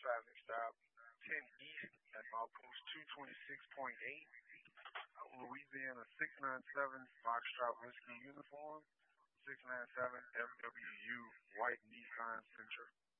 traffic stop 10 East at outpost 226.8. Louisiana 697 Foxtrot Whiskey Uniform. 697 FWU White Nissan Sentra.